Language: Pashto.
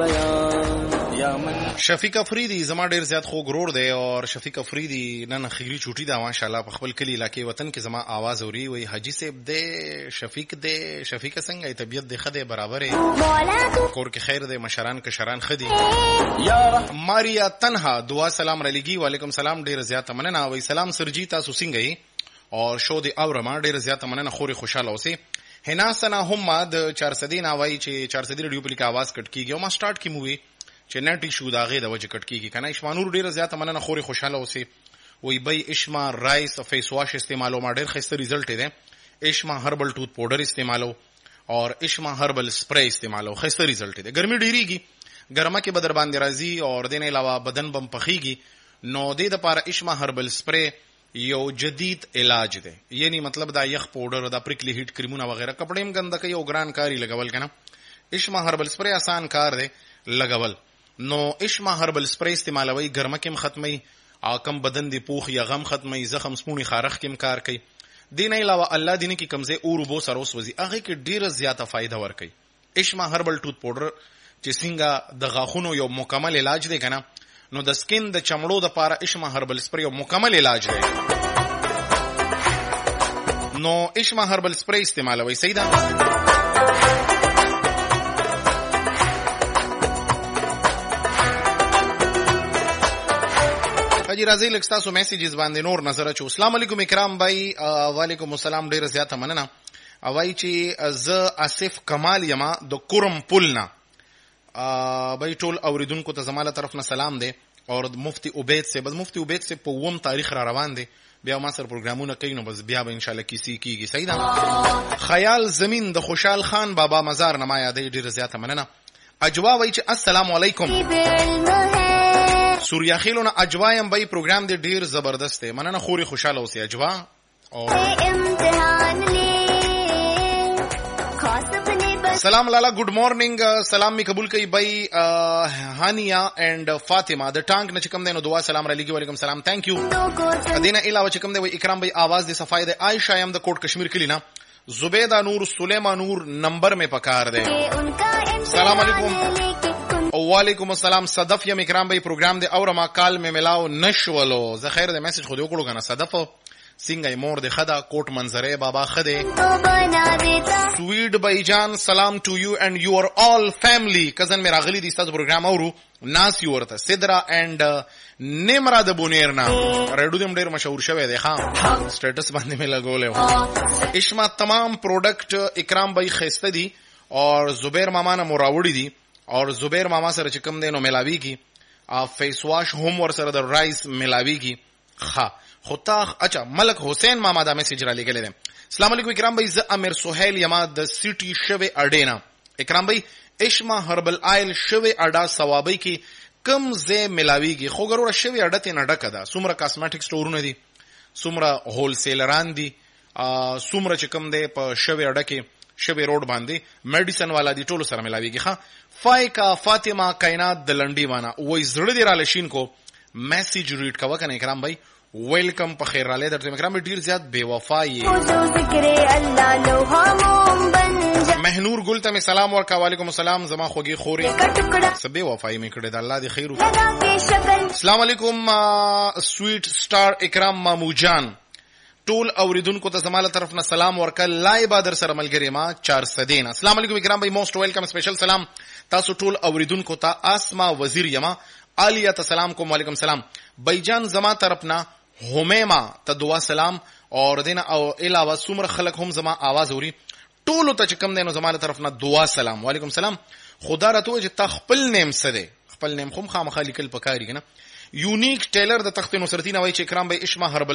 شفیق افریدی زما ډیر زیات خو غرور دی او شفیق افریدی نن خیری چوټی دا ماشاءالله په خپل کلی علاقې وطن کې زما आवाज اوري وای حاجی صاحب دې شفیق څنګه طبیعت دې خده برابر کور کې خیر دې مشران کشران خدي ماریا تنها دعا سلام رلیږي وعلیکم سلام ډیر زیات مننه وای سلام سرجی تاسو څنګه او شو دې اورما ډیر زیات مننه خوري خوشاله اوسئ هنا سنا هم د 400 وای چې 400 ریډیو په لیک आवाज کټ کیږي او ما سٹارټ کی مووی چې نټ ایشو داغه د وجه کټ کیږي کنه اشمانور ډیر زیات مننه خوري خوشاله اوسئ وای بای اشما رایس فیس واش استعمالو ما ډیر خسته ریزلټ دی اشما هربل ټوث پاوډر استعمالو اور اشما هربل سپری استعمالو خسته ریزلټ دی ګرمي ډیریږي ګرمه کې بدر باندې راځي اور دینه علاوه بدن بم پخیږي نو د لپاره اشما هربل سپری یو جدید علاج دی یعنی مطلب دا یخ پاوډر دا پریکلی هیټ کریمونه وغیرہ کپڑے هم ګنده کوي او ګران کاری لګول کنه اشما هربل سپری آسان کار دی لګول نو اشما هربل سپری استعمالوي ګرمه کې ختمي او کم بدن دی پوخ یا غم ختمي زخم سپونی خارخ کې کار کوي دین علاوه الله دینه کې کمزه اور بو سروس وزي هغه کې ډیره زیاته فائدہ ور کوي اشما هربل ټوث پاوډر چې څنګه د غاخونو یو مکمل علاج دی کنه نو د سکین د چمړو د پاره اشما هربل سپری یو مکمل علاج دی نو اشما هربل سپری استعمالوي صحیح ده حاجی راځي لکه تاسو میسیجز باندې نور نظر اچو السلام علیکم اکرام بھائی وعلیکم السلام ډیر زیاته مننه اوای چې ز اسف کمال یما د کورم پولنا بھائی ټول اوریدونکو ته زماله طرف نه سلام دی اور مفتی عبید سے بس مفتی عبید سے په ووم تاریخ را روان دی بیا ما سره پروګرامونه کوي نو بس بیا به ان شاء الله کیږي صحیح ده خیال زمین د خوشحال خان بابا مزار نما یادې ډیر زیاته مننه اجوا وای چې السلام علیکم سوریا خیلونه اجوایم بای پروګرام دی ډیر زبردست دی مننه خوري خوشاله اوسئ اجوا او سلام لالا گڈ مارننگ سلام می قبول کئی بھائی ہانیہ اینڈ فاطمہ د ټانک نه چکم دینو دعا سلام علیکم وعلیکم السلام تھینک یو دینه علاوه چکم دی وای اکرام بھائی آواز دی صفای دی عائشہ یم د کوٹ کشمیر کلینا زبیدہ نور سلیمان نور نمبر میں پکار دے سلام علیکم وعلیکم السلام صدف یم اکرام بھائی پروگرام دی اور ما کال میں ملاو نشولو زخیر دی میسج خو دی وکړو کنه صدف سنگای مور دی خدا کوٹ منظره بابا خده سویٹ بھائی جان سلام ٹو یو اینڈ یور آل فیملی کزن میرا غلی دی استاد پروگرام اورو ناس یو ورته سدرا اینڈ نیمرا د بونیرنا ریډو دیم ډیر مشهور شوی دی ها سټیټس باندې مې لګولې اشما تمام پروڈکٹ اکرام بھائی خسته دی اور زبیر ماما نه مراوړی دی اور زبیر ماما سره چکم دی نو ملاوی کی فیس واش ہوم ور سره د رائس ملاوی کی ها خطا اچھا ملک حسین ماما دا میسج را لګلې ده السلام علیکم اکرام بھائی ز امیر سہیل یما د سٹی شوی اډینا اکرام بھائی اشما هربل آیل شوی اډا ثوابی کی کم زه ملاویږي خو ګرور شوی اډه ته نه ډکه ده سومره کاسمیټک سٹورونه دي سومره هول سیلران دي سومره چې کم ده په شوی اډه کې شوی روډ باندې میډیسن والا دي ټولو سره ملاویږي ها فایکا فاطمه کائنات د لنډی وانا وای زړه دی را لشین کو میسج ریډ کا وکنه اکرام بھائی ویلکم په خیر را لې درته مکرام ډیر زیات بے وفای مهنور ګل ته سلام ورکا وعلیکم السلام زما خوږی خوري سبه وفای می کړه د الله دی خیر السلام علیکم سویټ سٹار اکرام مامو جان ټول اوریدونکو ته زماله طرف نه سلام ورکا لایب در سره ملګری ما 400 السلام علیکم اکرام بھائی موسٹ ویلکم سپیشل سلام تاسو ټول اوریدونکو ته اسما وزیر یما عالیه ته سلام کوم وعلیکم السلام بھائی جان زما طرف نه همیما ته دعا سلام اور دینه او علاوه سمر خلق هم زما आवाज اوري ټولو ته چکم دینو زما طرف نه دعا سلام وعلیکم السلام خدا راته چې تخپل نیم سده خپل نیم خام خامخالي کل پکاري کنه یونیک ټیلر د تخت نصرتین وای چې اکرام بھائی اشما هربل